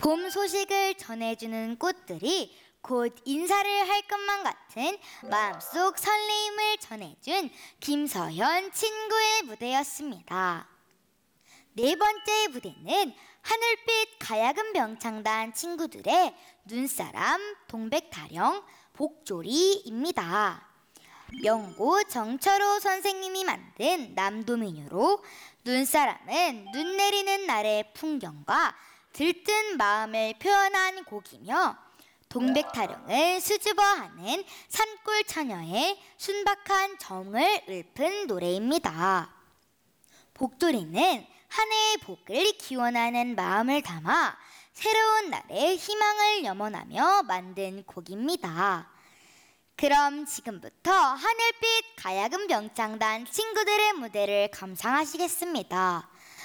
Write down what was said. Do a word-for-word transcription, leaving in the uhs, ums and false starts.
봄 소식을 전해주는 꽃들이 곧 인사를 할 것만 같은 마음속 설레임을 전해준 김서현 친구의 무대였습니다. 네 번째 무대는 하늘빛 가야금 병창단 친구들의 눈사람, 동백타령, 복조리입니다. 명고 정철호 선생님이 만든 남도민요로 눈사람은 눈 내리는 날의 풍경과 들뜬 마음을 표현한 곡이며, 동백타령은 수줍어하는 산골 처녀의 순박한 정을 읊은 노래입니다. 복조리는 한 해의 복을 기원하는 마음을 담아 새로운 날의 희망을 염원하며 만든 곡입니다. 그럼 지금부터 하늘빛 가야금 병창단 친구들의 무대를 감상하시겠습니다.